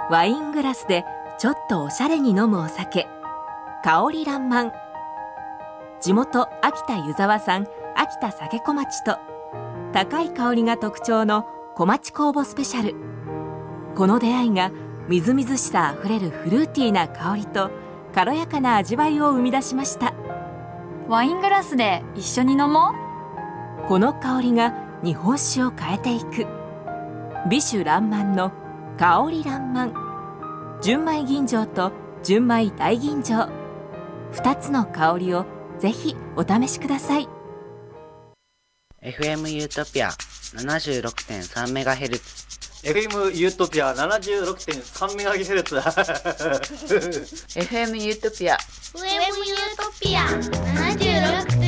ワイングラスでちょっとおしゃれに飲むお酒、香りらんまん。地元秋田湯沢産秋田酒小町と高い香りが特徴の小町酵母スペシャル。この出会いがみずみずしさあふれるフルーティーな香りと軽やかな味わいを生み出しました。 ワイングラスで一緒に飲もう。 この香りが日本酒を変えていく。美酒らんまんの香りらんまん。純米吟醸と純米大吟醸、2つの香りをぜひお試しください。 FM ユートピア 76.3MHz FM ユートピア 76.3MHz FM ユートピア FM ユートピア 76.3